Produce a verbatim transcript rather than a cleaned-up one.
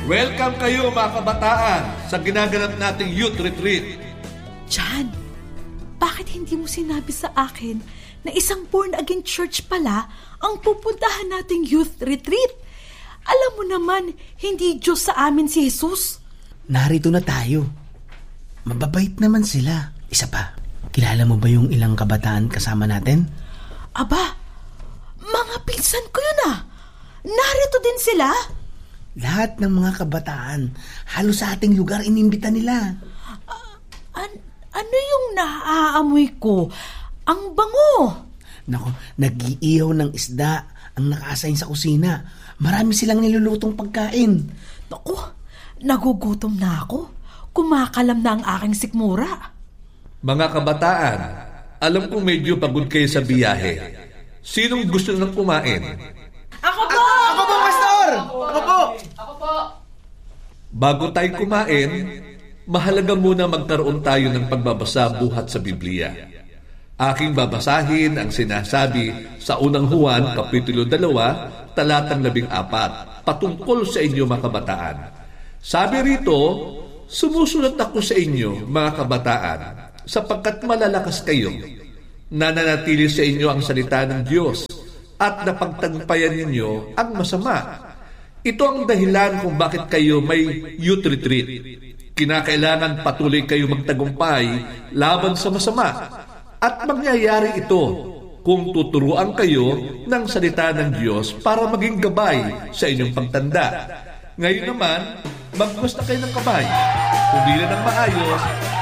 Welcome kayo mga kabataan sa ginaganap nating youth retreat. John, bakit hindi mo sinabi sa akin na isang born-again church pala ang pupuntahan nating youth retreat? Alam mo naman, hindi Diyos sa amin si Jesus. Narito na tayo. Mababait naman sila. Isa pa, kilala mo ba yung ilang kabataan kasama natin? Aba, mga pinsan ko yun ah. Narito din sila. Lahat ng mga kabataan, halos sa ating lugar inimbita nila. Uh, an- ano yung naaamoy ko? Ang bango. Nako, nag-iihaw ng isda ang naka-assign sa kusina. Marami silang nilulutong pagkain. Naku, nagugutom na ako. Kumakalam na ang aking sikmura. Mga kabataan, alam kong medyo pagod kayo sa biyahe. Sinong gusto nang kumain? Ako po! A- ako po, Pastor! Ako po! Ako po! Bago tayo kumain, mahalaga muna magkaroon tayo ng pagbabasa buhat sa Biblia. Aking babasahin ang sinasabi sa unang Juan, Kapitulo dalawa, talatang labing apat, patungkol sa inyo mga kabataan. Sabi rito, sumusulat ako sa inyo mga kabataan, sapagkat malalakas kayo, nananatili sa inyo ang salita ng Diyos, at napagtagumpayan ninyo ang masama. Ito ang dahilan kung bakit kayo may youth retreat. Kinakailangan patuloy kayo magtagumpay laban sa masama. At mangyayari ito kung tuturuan kayo ng salita ng Diyos para maging gabay sa inyong pagtanda. Ngayon naman, magmusta kayo ng kabay. Umila ng maayos